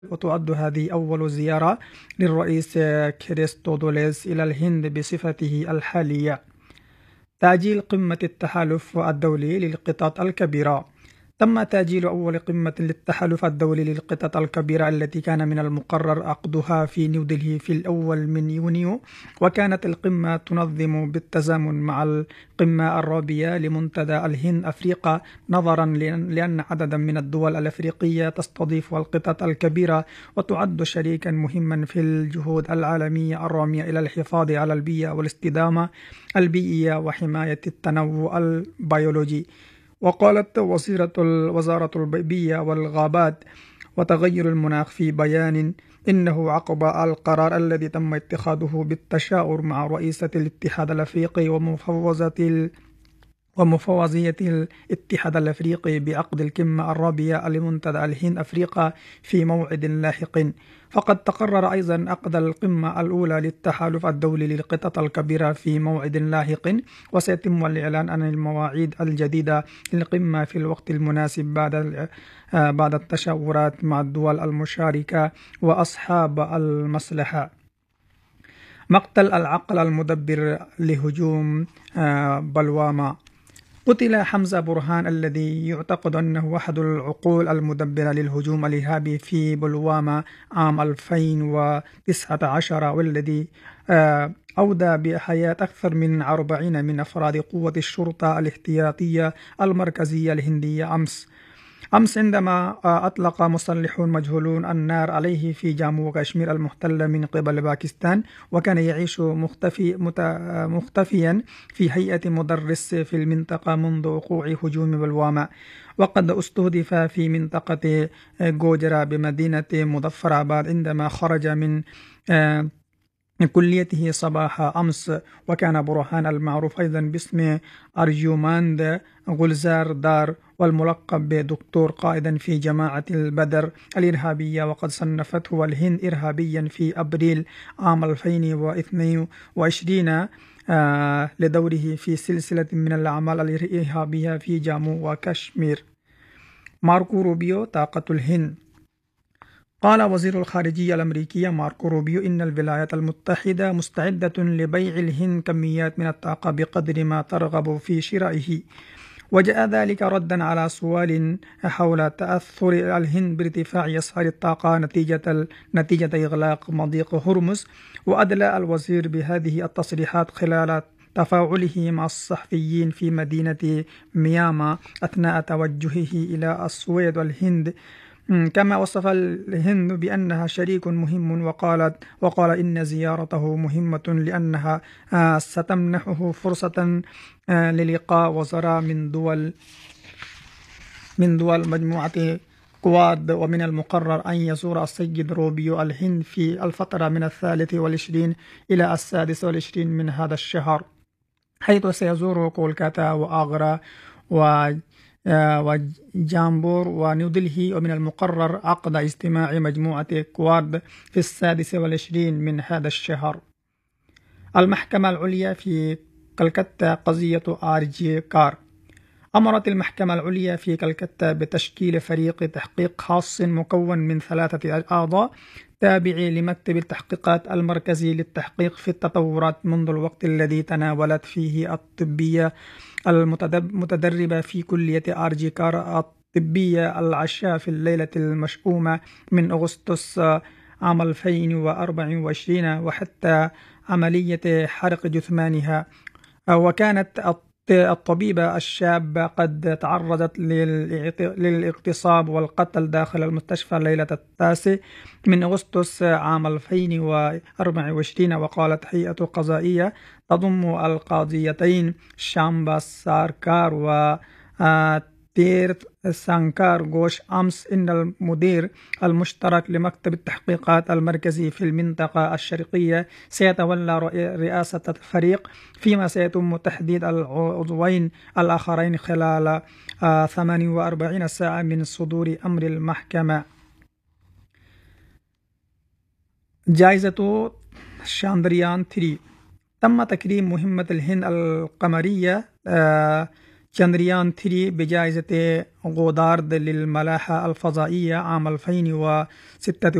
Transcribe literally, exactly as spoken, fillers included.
وتعد هذه أول زيارة للرئيس كريستودوليس إلى الهند بصفته الحالية. تأجيل قمة التحالف الدولي للقطط الكبيرة. تم تأجيل أول قمة للتحالف الدولي للقطط الكبيرة التي كان من المقرر عقدها في نيودلهي في الأول من يونيو، وكانت القمة تنظم بالتزامن مع القمة الرابعة لمنتدى الهند أفريقيا، نظرا لأن عددا من الدول الأفريقية تستضيف القطط الكبيرة وتعد شريكا مهما في الجهود العالمية الرامية إلى الحفاظ على البيئة والاستدامة البيئية وحماية التنوع البيولوجي. وقالت وزيرة وزارة البيئة والغابات وتغير المناخ في بيان إنه عقب القرار الذي تم اتخاذه بالتشاور مع رئيسة الاتحاد الأفريقي ومفوضة ومفوضية الاتحاد الأفريقي بعقد القمة الرابعة لمنتدى الهند أفريقيا في موعد لاحق. فقد تقرر أيضا عقد القمة الأولى للتحالف الدولي للقطط الكبيرة في موعد لاحق، وسيتم الإعلان عن المواعيد الجديدة للقمة في الوقت المناسب بعد بعد التشاورات مع الدول المشاركة وأصحاب المصلحة. مقتل العقل المدبر لهجوم بلوامة. قتل حمزة برهان الذي يعتقد أنه أحد العقول المدبرة للهجوم الإرهابي في بلوامة عام ألفين وتسعة عشر، والذي أودى بحياة أكثر من أربعين من أفراد قوة الشرطة الاحتياطية المركزية الهندية أمس أمس عندما أطلق مسلحون مجهولون النار عليه في جامو وكشمير المحتلة من قبل باكستان، وكان يعيش مختفي مختفيا في هيئة مدرس في المنطقة منذ وقوع هجوم بلوامة. وقد استهدف في منطقة جوجرا بمدينة مظفرآباد عندما خرج من كليته صباح أمس. وكان برهان المعروف أيضا باسم أرجوماند غلزار دار والملقب بدكتور قائدا في جماعة البدر الإرهابية، وقد صنفته الهند إرهابيا في أبريل عام ألفين واثنين وعشرين آه لدوره في سلسلة من الأعمال الإرهابية في جامو وكشمير. ماركو روبيو طاقة الهند. قال وزير الخارجية الأمريكي ماركو روبيو إن الولايات المتحدة مستعدة لبيع الهند كميات من الطاقة بقدر ما ترغب في شرائه، وجاء ذلك ردا على سؤال حول تأثر الهند بارتفاع أسعار الطاقة نتيجة نتيجة إغلاق مضيق هرمز. وأدلى الوزير بهذه التصريحات خلال تفاعله مع الصحفيين في مدينة مياما أثناء توجهه إلى السويد والهند، كما وصف الهند بأنها شريك مهم، وقالت وقال إن زيارته مهمة لأنها ستمنحه فرصة للقاء وزراء من دول من دول مجموعة كواد. ومن المقرر أن يزور السيد روبيو الهند في الفترة من الثالث والعشرين إلى السادس والعشرين من هذا الشهر، حيث سيزور كولكاتا وآغرا و وجامبور ونيودلهي. ومن المقرر عقد اجتماع مجموعة كواد في السادس والعشرين من هذا الشهر. المحكمة العليا في كلكتة قضية آر جي كار. أمرت المحكمة العليا في كلكتة بتشكيل فريق تحقيق خاص مكون من ثلاثة أعضاء تابع لمكتب التحقيقات المركزي للتحقيق في التطورات منذ الوقت الذي تناولت فيه الطبية المتدربة في كلية آر جي كار الطبية العشاء في الليلة المشؤومة من أغسطس عام ألفين وأربعة وعشرين وحتى عملية حرق جثمانها. وكانت الطبيبة الشابة قد تعرضت للاغتصاب والقتل داخل المستشفى ليلة التاسع من أغسطس عام ألفين وأربعة وعشرين. وقالت هيئة قضائية تضم القاضيتين شامبا ساركار و تيرث سانكار غوش أمس إن المدير المشترك لمكتب التحقيقات المركزي في المنطقة الشرقية سيتولى رئاسة الفريق، فيما سيتم تحديد العضوين الآخرين خلال ثمانية وأربعين ساعة من صدور أمر المحكمة. جائزة شاندريان ثلاثة. تم تكريم مهمة الهند القمرية چندريان ثلاثة بجائزة غودارد للملاحة الفضائية عام ألفين وستة